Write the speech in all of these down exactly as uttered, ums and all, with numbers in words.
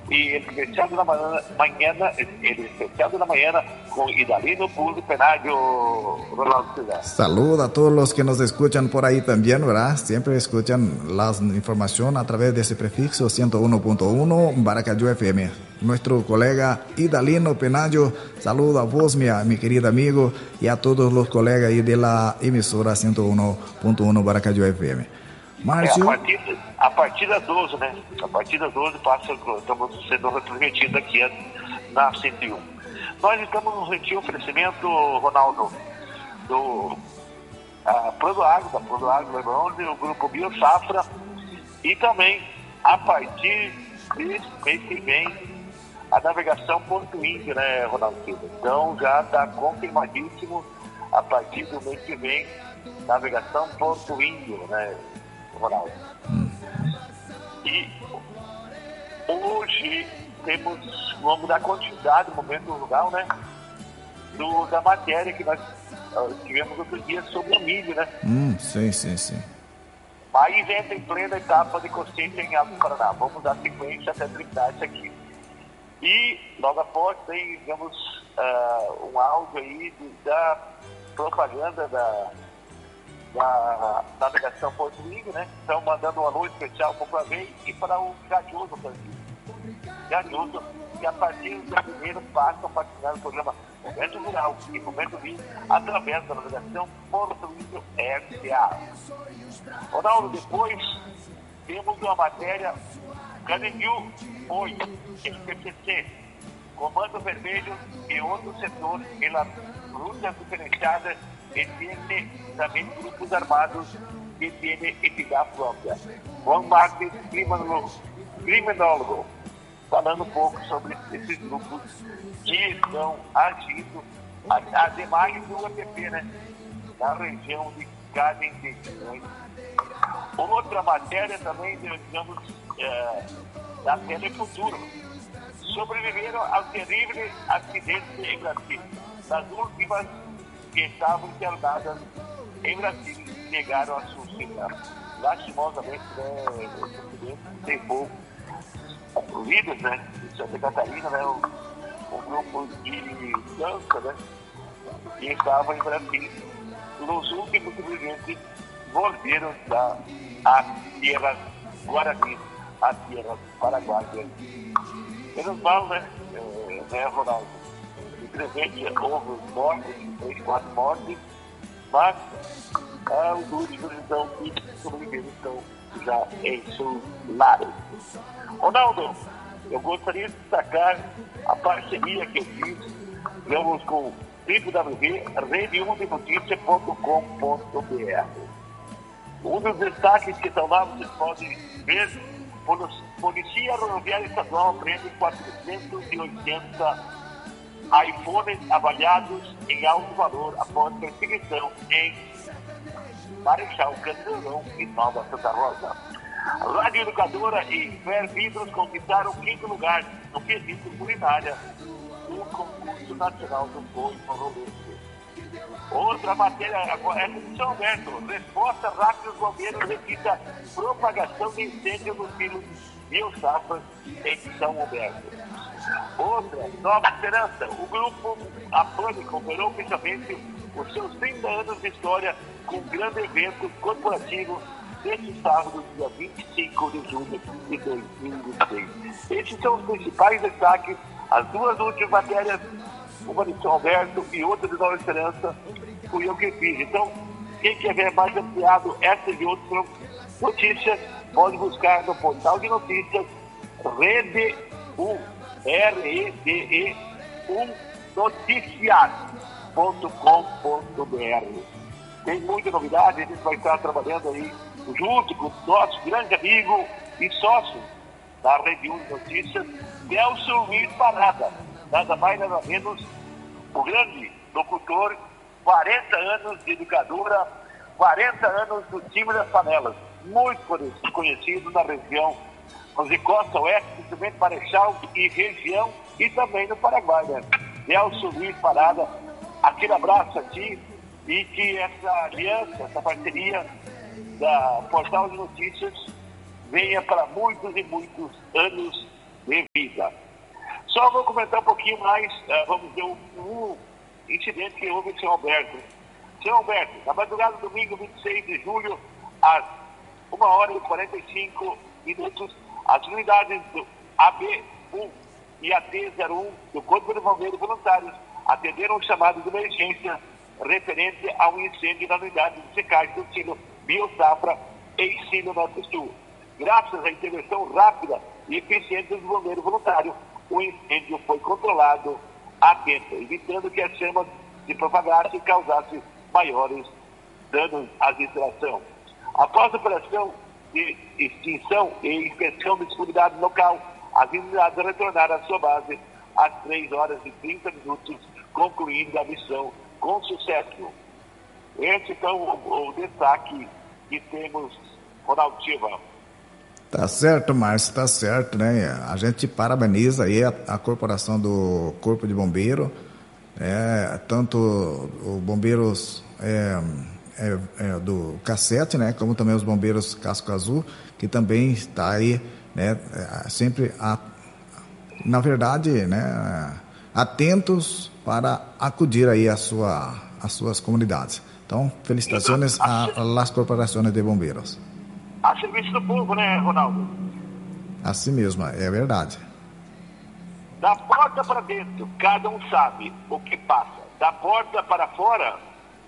y el especial de la mañana, mañana el especial de la mañana con Idalino Pulso Penayo, Ronaldo Ciudad. Saludos a todos los que nos escuchan por ahí también, ¿verdad? Siempre escuchan la información a través de ese prefixo ciento uno punto uno Maracayú F M. Nuestro colega Idalino Penayo, saludo a vos, mi, mi querido amigo, y a todos los colegas ahí de la emisora ciento uno punto uno Maracayú F M. Márcio? É, a, partir, a partir das doze, né? A partir das doze passa, estamos sendo retransmitidos aqui na cento e um. Nós estamos no gentil oferecimento, Ronaldo, do uh, Prodoagro, da Prodoagro Leblon, do grupo Biosafra, e também, a partir desse mês que vem, a navegação Porto Índio, né, Ronaldo Silva? Então já está confirmadíssimo, a partir do mês que vem, navegação Porto Índio, né, Ronaldo? Hum. E hoje temos, vamos dar continuidade no momento do lugar, né? Do, da matéria que nós uh, tivemos outro dia sobre o milho, né? Hum, sim, sim, sim. Aí entra em plena etapa de consciência em Alto Paraná. Vamos dar sequência até terminar isso aqui. E logo após tem, digamos, uh, um áudio aí de, da propaganda da da navegação Porto Índio, né? Então, mandando um alô especial para o Flamengo e para o Gadioso Brasil. Gadioso, que a partir de janeiro passam a participar do programa Momento Rural e Momento Vinho através da navegação Porto Índio S A. Ronaldo, depois temos uma matéria Caninhu Oi, S P C, Comando Vermelho e outro setor pela luta diferenciada e tem também grupos armados que têm entidade própria. Juan Marques, criminólogo, criminólogo, falando um pouco sobre esses grupos que estão agindo, ademais do U P P, né, na região de Cadendete. Outra matéria também, digamos, é, da Telefuturo. Sobreviveram ao terrível acidente em Brasília. Das últimas que estavam internadas em Brasília chegaram a suscitar. Lastimosamente, né, esse acidente levou líderes, né, de Santa Catarina, né, um, um grupo de dança, né, que estava em Brasília. Os últimos sobreviventes voltaram da a Tierra Guarani, a Tierra Paraguaia. Menos mal, né, é, né, Ronaldo? Infelizmente houve mortes, três, quatro mortes, mas ah, os últimos então que sobreviveram estão já em seus lares. Ronaldo, eu gostaria de destacar a parceria que eu fiz, digamos, com w w w ponto rede um de notícia ponto com ponto b r. Um dos destaques que estão lá, vocês podem ver, Polícia Rodoviária Estadual prende quatrocentos e oitenta iPhones avaliados em alto valor após perseguição em Marechal Cândido e Nova Santa Rosa. A Rádio Educadora e Fer Vidros conquistaram o quinto lugar no quesito culinária do concurso nacional do boi rolete. Outra matéria agora é de São Alberto. Resposta rápida dos bombeiros evita propagação de incêndio nos filos Biosafra em São Alberto. Outra, Nova Esperança. O grupo Apane comemorou oficialmente os seus trinta anos de história com um grande evento corporativo neste sábado, dia vinte e cinco de julho de dois mil e vinte e seis. Esses são os principais destaques. As duas últimas matérias, uma de São Alberto e outra de Nova Esperança, fui eu que fiz. Então, quem quer ver mais ampliado essas e outras notícias, pode buscar no portal de notícias Rede um, R E D E um noticias ponto com ponto b r. Tem muita novidade, a gente vai estar trabalhando aí junto com o nosso grande amigo e sócio da Rede um Notícias, Nelson Luiz Parada. Nada mais, nada menos, o grande locutor, quarenta anos de educadora, quarenta anos do time das panelas, muito conhecido na região de Costa Oeste, principalmente Marechal e região, e também no Paraguai, né? Nelson Luiz Parada, aquele abraço a ti, e que essa aliança, essa parceria da Portal de Notícias venha para muitos e muitos anos de vida. Só vou comentar um pouquinho mais, uh, vamos dizer, um, um incidente que houve em São Alberto. São Alberto, na madrugada do domingo, vinte e seis de julho, às uma hora e quarenta e cinco minutos, as unidades do A B um e A T zero um do Corpo de Bombeiros Voluntários atenderam um chamado de emergência referente a um incêndio na unidade de secagem do silo Biosafra em Silo Norte Sul. Graças à intervenção rápida e eficiente dos bombeiros voluntários, o incêndio foi controlado a tempo, evitando que as chamas se propagassem e causassem maiores danos à instalação. Após a operação de extinção e inspeção de seguridade local, as unidades retornaram à sua base às três horas e trinta minutos, concluindo a missão com sucesso. Esse, então, o, o destaque que temos, Ronaldo Silva. Tá certo, Márcio, tá certo, né? A gente parabeniza aí a, a corporação do Corpo de Bombeiro, é, tanto os bombeiros é, é, é, do Cassete, né? Como também os bombeiros Casco Azul, que também está aí, né? Sempre, a, na verdade, né? Atentos para acudir aí a sua, as suas comunidades. Então, felicitações às corporações de bombeiros. A serviço do povo, né, Ronaldo? Assim mesmo, é verdade. Da porta para dentro, cada um sabe o que passa. Da porta para fora,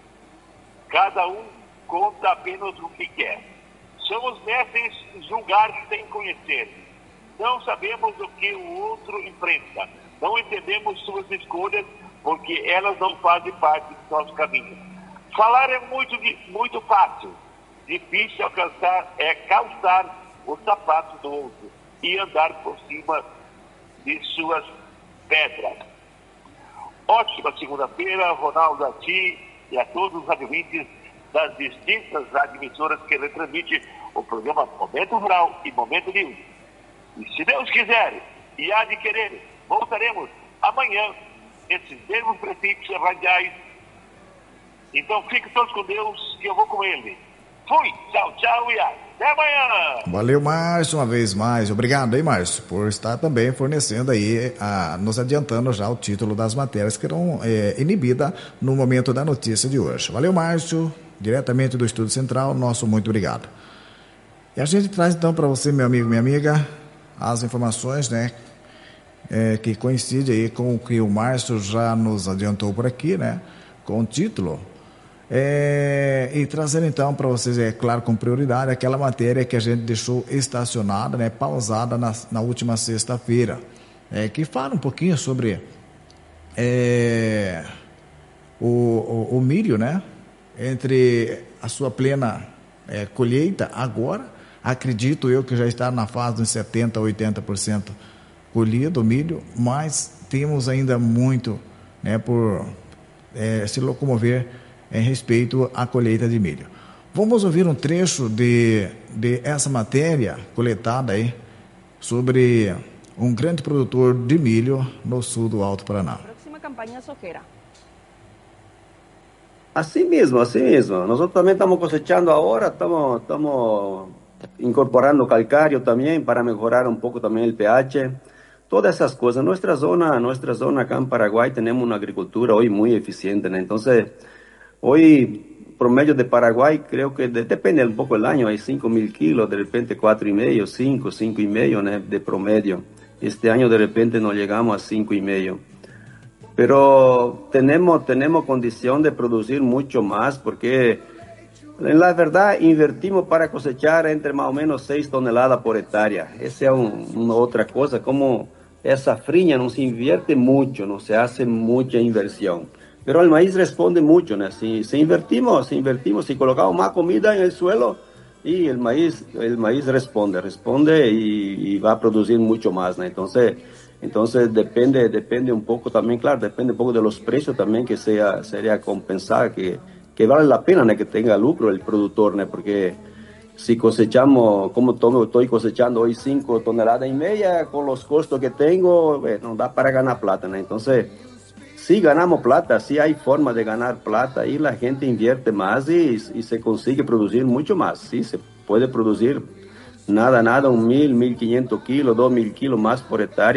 cada um conta apenas o que quer. Somos mestres em julgar sem conhecer. Não sabemos o que o outro enfrenta. Não entendemos suas escolhas porque elas não fazem parte do nosso caminho. Falar é muito, muito fácil. Difícil alcançar é calçar o sapato do outro e andar por cima de suas pedras. Ótima segunda-feira, Ronaldo, a ti e a todos os ouvintes das distintas emissoras que retransmitem o programa Momento Rural e Momento News. E se Deus quiser e há de querer, voltaremos amanhã nesses mesmos prefixos radiais. Então fiquem todos com Deus, que eu vou com ele. Fui, tchau, tchau e até amanhã. Valeu, Márcio, uma vez mais. Obrigado aí, Márcio, por estar também fornecendo aí, a, nos adiantando já o título das matérias que eram é, inibidas no momento da notícia de hoje. Valeu, Márcio, diretamente do Estúdio Central, nosso muito obrigado. E a gente traz então para você, meu amigo, minha amiga, as informações, né, é, que coincide aí com o que o Márcio já nos adiantou por aqui, né, com o título. É, e trazendo então para vocês, é claro, com prioridade, aquela matéria que a gente deixou estacionada, né, pausada na, na última sexta-feira, é, que fala um pouquinho sobre é, o, o, o milho, né, entre a sua plena é, colheita agora, acredito eu que já está na fase de setenta por cento, oitenta por cento colhido o milho, mas temos ainda muito, né, por é, se locomover em respeito à colheita de milho. Vamos ouvir um trecho de, de essa matéria coletada aí sobre um grande produtor de milho no sul do Alto Paraná. Próxima campanha soqueira. Así mismo, así mismo. Nosotros también estamos cosechando ahora, estamos, estamos incorporando calcario también para mejorar un poco también el pH. Todas esas cosas. Nuestra zona, nuestra zona acá en Paraguay tenemos una agricultura hoy muy eficiente, ¿no? Entonces, hoy, promedio de Paraguay, creo que de, depende un poco del año, hay cinco mil kilos, de repente cuatro y medio, cinco, cinco y medio, ¿no?, de promedio. Este año de repente no llegamos a cinco y medio. Pero tenemos, tenemos condición de producir mucho más porque, en la verdad, invertimos para cosechar entre más o menos seis toneladas por hectárea. Esa es un, una otra cosa, como esa friña no se invierte mucho, no se hace mucha inversión. Pero el maíz responde mucho, ¿no? Si, si invertimos, si invertimos, si colocamos más comida en el suelo, y el maíz, el maíz responde, responde y, y va a producir mucho más, ¿no? Entonces, entonces depende, depende un poco también, claro, depende un poco de los precios también que sea, sería compensar, que, que vale la pena, ¿no?, que tenga lucro el productor, ¿no? Porque si cosechamos, como tomo, estoy cosechando hoy cinco toneladas y media, con los costos que tengo, eh, no da para ganar plata, ¿no? Entonces, sí ganamos plata, sí hay forma de ganar plata y la gente invierte más y, y se consigue producir mucho más, sí, se puede producir Nada, nada, un mil, mil quinientos kilos, dos mil kilos más por hectárea.